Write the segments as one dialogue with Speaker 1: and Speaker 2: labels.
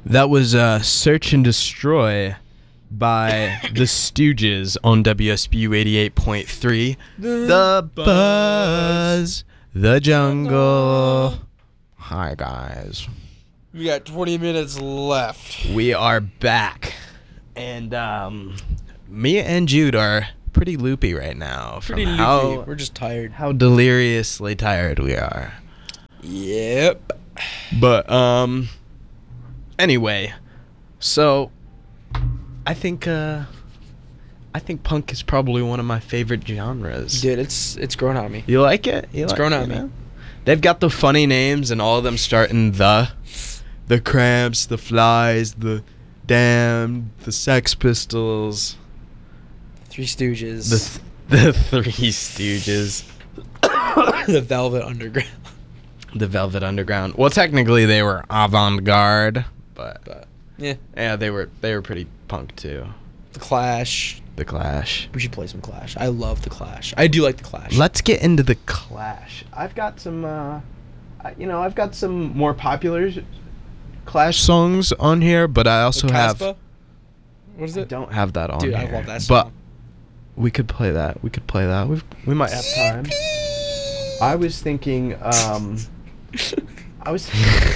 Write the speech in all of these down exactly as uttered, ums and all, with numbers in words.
Speaker 1: That was uh, Search and Destroy by The Stooges on W S B U eighty-eight point three. The, the Buzz, The Jungle. Hi, guys.
Speaker 2: We got twenty minutes left.
Speaker 1: We are back. And um, me and Jude are pretty loopy right now.
Speaker 2: Pretty
Speaker 1: from
Speaker 2: loopy.
Speaker 1: How,
Speaker 2: We're just tired.
Speaker 1: how deliriously tired we are.
Speaker 2: Yep.
Speaker 1: But, um, anyway, so I think, uh, I think punk is probably one of my favorite genres.
Speaker 2: Dude, it's it's grown on me.
Speaker 1: You like it? You
Speaker 2: It's
Speaker 1: like,
Speaker 2: grown
Speaker 1: you
Speaker 2: on me.
Speaker 1: know? They've got the funny names, and all of them start in the. The Cramps, the Flies, the Damned, the Sex Pistols,
Speaker 2: Three Stooges.
Speaker 1: the th- the Three Stooges,
Speaker 2: The Velvet Underground.
Speaker 1: the Velvet Underground. Well, technically they were avant-garde, but
Speaker 2: But yeah,
Speaker 1: yeah, they were they were pretty punk too.
Speaker 2: The Clash.
Speaker 1: The Clash.
Speaker 2: We should play some Clash. I love the Clash. I do like the Clash.
Speaker 1: Let's get into the Clash. I've got some, uh, I- you know, I've got some more popular Clash songs on here, but I also
Speaker 2: The
Speaker 1: have.
Speaker 2: Casbah? What is
Speaker 1: I
Speaker 2: it?
Speaker 1: don't have that on
Speaker 2: Dude,
Speaker 1: here.
Speaker 2: I love that
Speaker 1: But
Speaker 2: song.
Speaker 1: we could play that. We could play that. We we might have time. I was thinking. Um, I was.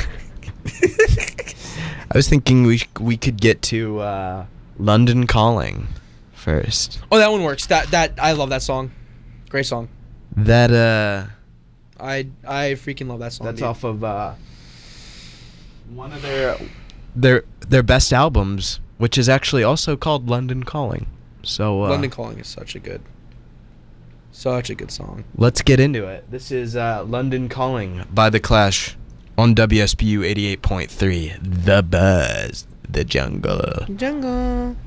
Speaker 1: I was thinking we sh- we could get to uh, London Calling first.
Speaker 2: Oh, that one works. That that I love that song. Great song.
Speaker 1: That uh,
Speaker 2: I I freaking love that song.
Speaker 1: that's
Speaker 2: dude.
Speaker 1: off of uh, one of their their their best albums, which is actually also called London Calling. So uh,
Speaker 2: London Calling is such a good, such a good song.
Speaker 1: let's get into it. This is uh, London Calling by The Clash on W S B U eighty-eight point three. The Buzz, The Jungle.
Speaker 2: Jungle.